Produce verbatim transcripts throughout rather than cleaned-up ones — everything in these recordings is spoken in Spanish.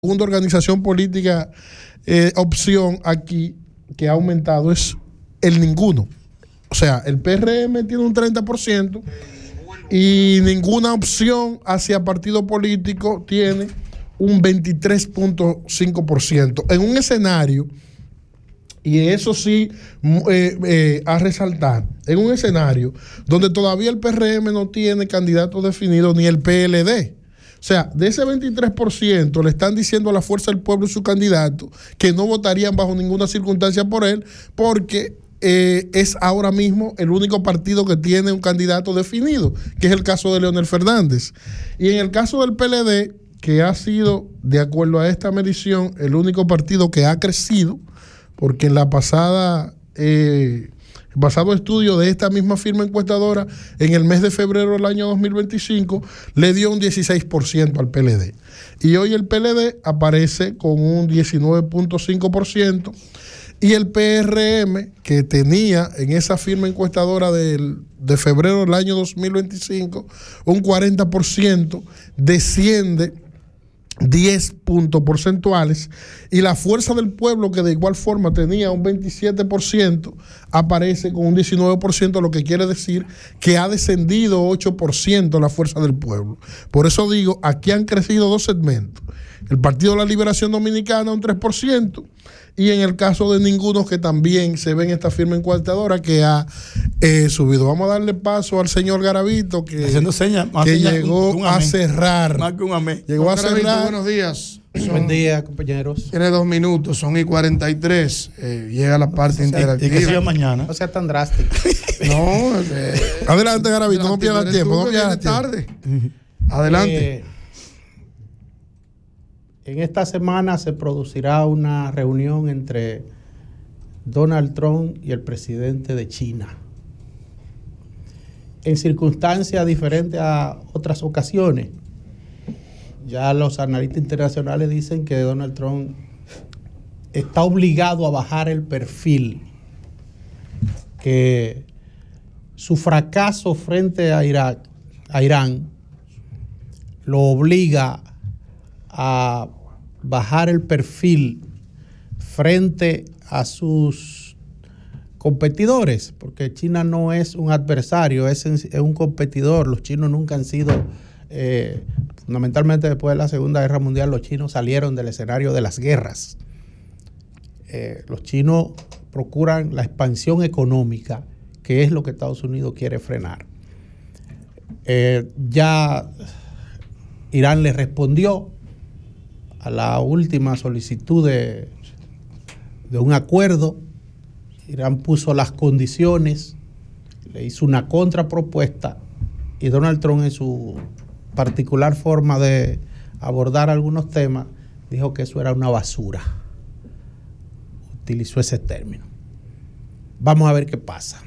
segunda organización política eh, opción aquí que ha aumentado es el ninguno. O sea, el P R M tiene un treinta por ciento y ninguna opción hacia partido político tiene un veintitrés punto cinco por ciento. En un escenario, y eso sí eh, eh, a resaltar, en un escenario donde todavía el P R M no tiene candidato definido ni el P L D. O sea, de ese veintitrés por ciento le están diciendo a la Fuerza del Pueblo y su candidato que no votarían bajo ninguna circunstancia por él porque eh, es ahora mismo el único partido que tiene un candidato definido, que es el caso de Leonel Fernández. Y en el caso del P L D, que ha sido, de acuerdo a esta medición, el único partido que ha crecido, porque en la pasada... Eh, El pasado estudio de esta misma firma encuestadora, en el mes de febrero del año dos mil veinticinco, le dio un dieciséis por ciento al P L D. Y hoy el P L D aparece con un diecinueve punto cinco por ciento. Y el P R M, que tenía en esa firma encuestadora del, de febrero del año dos mil veinticinco un cuarenta por ciento, desciende diez puntos porcentuales, y la Fuerza del Pueblo, que de igual forma tenía un veintisiete por ciento, aparece con un diecinueve por ciento, lo que quiere decir que ha descendido ocho por ciento la Fuerza del Pueblo. Por eso digo, aquí han crecido dos segmentos. El Partido de la Liberación Dominicana un tres por ciento, y en el caso de ninguno, que también se ve en esta firma encuestadora, que ha eh, subido. Vamos a darle paso al señor Garavito, que, seña, que seña, llegó un, un a cerrar. Más que un amén. Llegó Don a Garavito, cerrar. buenos días. Buen día, compañeros. Tiene dos minutos, son y cuarenta y tres. Eh, llega la parte O sea, interactiva. y que siga mañana. No sea tan drástico. No, eh, Adelante, Garavito, no pierdas eres tiempo. tú No que pierdas vienes tiempo. tarde. Adelante. Eh, en esta semana se producirá una reunión entre Donald Trump y el presidente de China, en circunstancias diferentes a otras ocasiones. Ya los analistas internacionales dicen que Donald Trump está obligado a bajar el perfil, que su fracaso frente a Irak, a Irán, lo obliga a bajar el perfil frente a sus competidores, porque China no es un adversario, es, es un competidor. Los chinos nunca han sido, eh, fundamentalmente después de la Segunda Guerra Mundial, los chinos salieron del escenario de las guerras. Eh, los chinos procuran la expansión económica, que es lo que Estados Unidos quiere frenar. Eh, ya Irán le respondió a la última solicitud de, de un acuerdo. Irán puso las condiciones, le hizo una contrapropuesta, y Donald Trump, en su particular forma de abordar algunos temas, dijo que eso era una basura. Utilizó ese término. Vamos a ver qué pasa.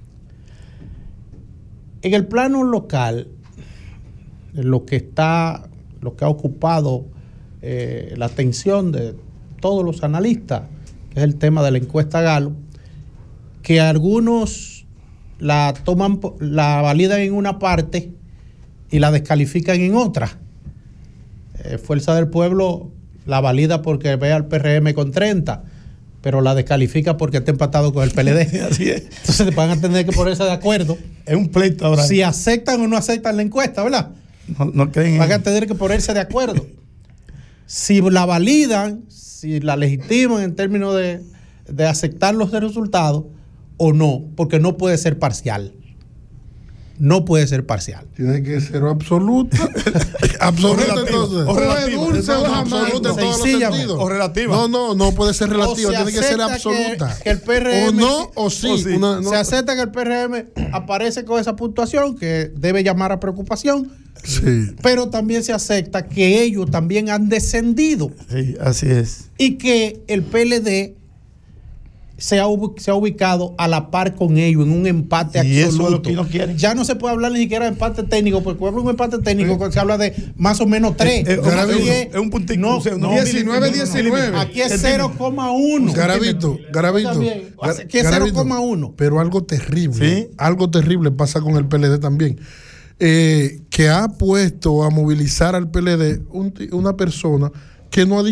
En el plano local, lo que está, lo que ha ocupado eh, la atención de todos los analistas, que es el tema de la encuesta Gallup, que algunos la toman, la validan en una parte y la descalifican en otra. Eh, Fuerza del Pueblo la valida porque ve al P R M con treinta, pero la descalifica porque está empatado con el P L D. Así es. Entonces van a tener que ponerse de acuerdo. Es un pleito ahora. Si aceptan o no aceptan la encuesta, ¿verdad? No, no creen en Van a tener que ponerse de acuerdo. Si la validan, si la legitiman en términos de, de aceptar los resultados o no, porque no puede ser parcial. No puede ser parcial. Tiene que ser absoluta. Absoluta, entonces. O relativa. No es dulce o absoluta en todos los Sencillamente. sentidos. O relativa. No, no, no puede ser relativa, O se tiene que ser acepta absoluta. Que, que el P R M, o no, o sí. o sí. Una- no- se acepta que el P R M aparece con esa puntuación que debe llamar a preocupación, Sí. pero también se acepta que ellos también han descendido Sí, así es. y que el P L D se ha, ubi- se ha ubicado a la par con ellos en un empate Y eso absoluto. es lo que ellos quieren. Ya no se puede hablar ni siquiera de empate técnico, porque cuando habla de un empate técnico se habla de más o menos tres. Es, es, Garavito, es, Aquí es un puntito. no, o sea, no, diecinueve, no, no, no, diecinueve. aquí es cero coma uno. Garavito, Garavito. También. Gar- Aquí es Garavito, cero coma uno. Pero algo terrible, ¿Sí? algo terrible pasa con el P L D también. Eh, que ha puesto a movilizar al P L D un, una persona que no ha